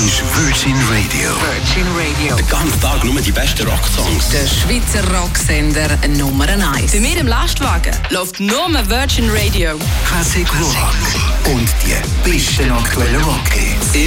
ist Virgin Radio. Virgin Radio. Den ganzen Tag nur die besten Rocksongs. Der Schweizer Rocksender Nummer 1. Bei mir im Lastwagen läuft nur Virgin Radio. Classic Rock. Und die besten aktuellen Rockhits.